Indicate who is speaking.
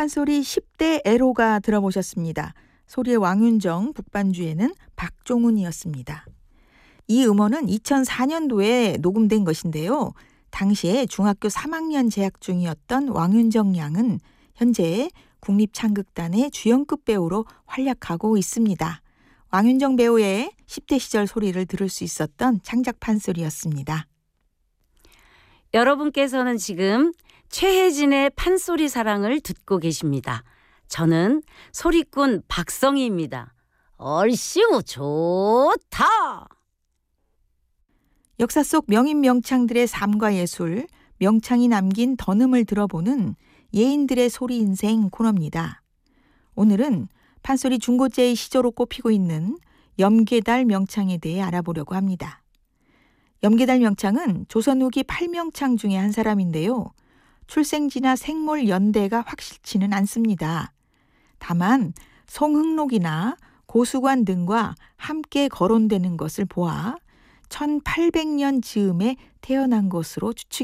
Speaker 1: 판소리 10대 애로가 들어보셨습니다. 소리의 왕윤정, 북반주에는 박종훈이었습니다. 이 음원은 2004년도에 녹음된 것인데요. 당시에 중학교 3학년 재학 중이었던 왕윤정 양은 현재 국립창극단의 주연급 배우로 활약하고 있습니다. 왕윤정 배우의 10대 시절 소리를 들을 수 있었던 창작 판소리였습니다.
Speaker 2: 여러분께서는 지금 최혜진의 판소리 사랑을 듣고 계십니다. 저는 소리꾼 박성희입니다. 얼씨구 좋다.
Speaker 1: 역사 속 명인 명창들의 삶과 예술, 명창이 남긴 던음을 들어보는 예인들의 소리 인생 코너입니다. 오늘은 판소리 중고제의 시조로 꼽히고 있는 염계달 명창에 대해 알아보려고 합니다. 염계달 명창은 조선 후기 8명창 중에 한 사람인데요. 출생지나 생몰 연대가 확실치는 않습니다. 다만 송흥록이나 고수관 등과 함께 거론되는 것을 보아 1800년 즈음에 태어난 것으로 추측이